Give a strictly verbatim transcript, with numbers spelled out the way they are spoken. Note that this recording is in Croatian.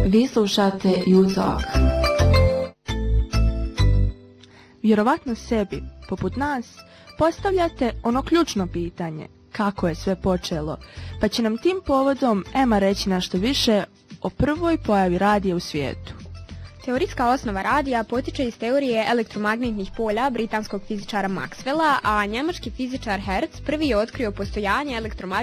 Vi slušate U-Talk. Vjerovatno sebi, poput nas, postavljate ono ključno pitanje, kako je sve počelo, pa će nam tim povodom Ema reći nešto više o prvoj pojavi radija u svijetu. Teorijska osnova radija potiče iz teorije elektromagnetnih polja britanskog fizičara Maxwella, a njemački fizičar Hertz prvi je otkrio postojanje elektromagnetnih